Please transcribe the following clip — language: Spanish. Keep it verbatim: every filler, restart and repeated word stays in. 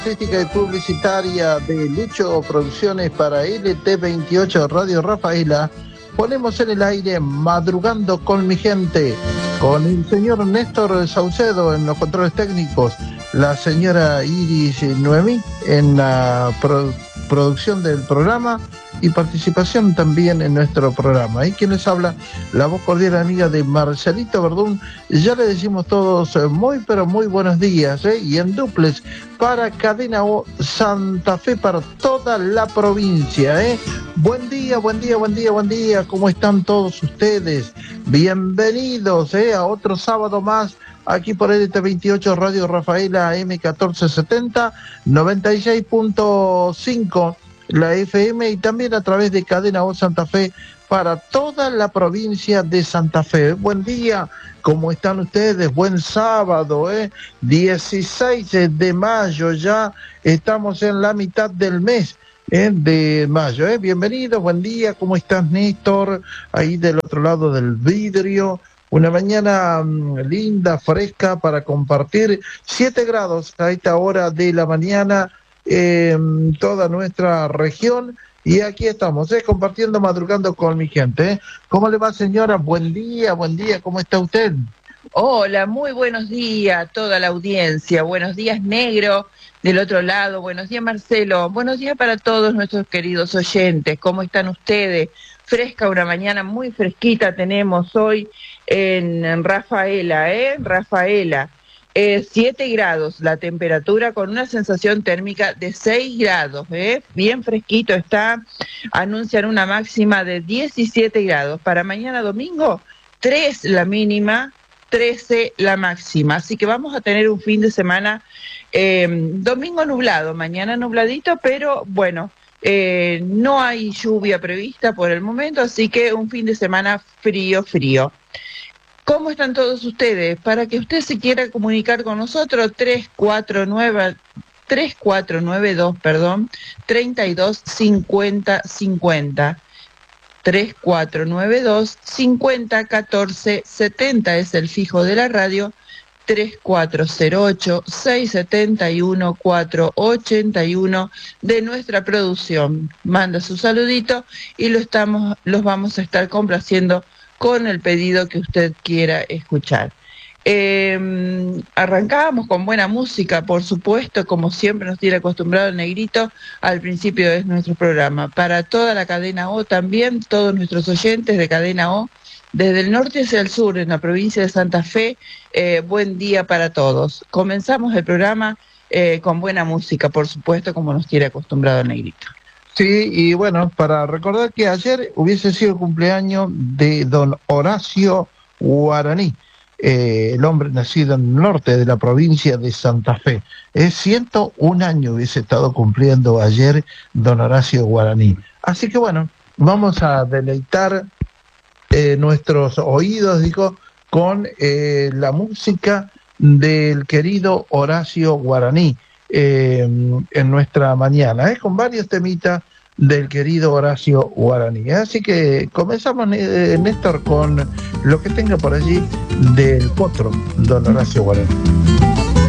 Artística y publicitaria de Lucho Producciones para L T veintiocho Radio Rafaela, ponemos en el aire Madrugando con mi gente, con el señor Néstor Saucedo en los controles técnicos, la señora Iris Noemí en la pro producción del programa y participación también en nuestro programa. Y quien les habla, la voz cordial amiga de Marcelito Verdún. Ya le decimos todos muy pero muy buenos días, ¿eh? Y en duplex para Cadena O Santa Fe, para toda la provincia, ¿eh? Buen día, buen día, buen día, buen día. ¿Cómo están todos ustedes? Bienvenidos, ¿eh? A otro sábado más aquí por L T veintiocho Radio Rafaela M catorce setenta, noventa y seis punto cinco la F M, y también a través de Cadena O Santa Fe para toda la provincia de Santa Fe. Buen día, ¿cómo están ustedes? Buen sábado, ¿eh? dieciséis de mayo, ya estamos en la mitad del mes ¿eh? de mayo. ¿eh? Bienvenidos, buen día, ¿cómo estás, Néstor? Ahí del otro lado del vidrio. Una mañana um, linda, fresca para compartir. siete grados a esta hora de la mañana en toda nuestra región. Y aquí estamos, ¿eh? compartiendo, madrugando con mi gente. ¿eh? ¿Cómo le va, señora? Buen día, buen día, ¿cómo está usted? Hola, muy buenos días a toda la audiencia. Buenos días, Negro, del otro lado. Buenos días, Marcelo. Buenos días para todos nuestros queridos oyentes. ¿Cómo están ustedes? Fresca, una mañana muy fresquita tenemos hoy en, en Rafaela, ¿eh? Rafaela. Eh, siete grados la temperatura, con una sensación térmica de seis grados, ¿eh? Bien fresquito está. Anuncian una máxima de diecisiete grados. Para mañana domingo, tres la mínima, trece la máxima. Así que vamos a tener un fin de semana, eh, domingo nublado, mañana nubladito, pero bueno, eh, no hay lluvia prevista por el momento, así que un fin de semana frío, frío. ¿Cómo están todos ustedes? Para que usted se quiera comunicar con nosotros, tres cuatro nueve, tres cuatro nueve dos, perdón, treinta y dos cincuenta cincuenta. tres cuatro nueve dos, cincuenta catorce setenta es el fijo de la radio. tres cuatro cero ocho, seis siete uno, cuatro ocho uno de nuestra producción. Manda su saludito y lo estamos, los vamos a estar complaciendo con el pedido que usted quiera escuchar. Eh, arrancábamos con buena música, por supuesto, como siempre nos tiene acostumbrado el Negrito al principio de nuestro programa. Para toda la Cadena O también, todos nuestros oyentes de Cadena O, desde el norte hacia el sur, en la provincia de Santa Fe, eh, buen día para todos. Comenzamos el programa eh, con buena música, por supuesto, como nos tiene acostumbrado el Negrito. Sí, y bueno, para recordar que ayer hubiese sido el cumpleaños de don Horacio Guaraní, eh, el hombre nacido en el norte de la provincia de Santa Fe. Es ciento un años hubiese estado cumpliendo ayer don Horacio Guaraní. Así que bueno, vamos a deleitar eh, nuestros oídos, digo, con eh, la música del querido Horacio Guaraní. Eh, en nuestra mañana, ¿eh? con varios temitas del querido Horacio Guaraní. ¿eh? Así que comenzamos, eh, Néstor, con lo que tenga por allí del potro, don Horacio Guaraní.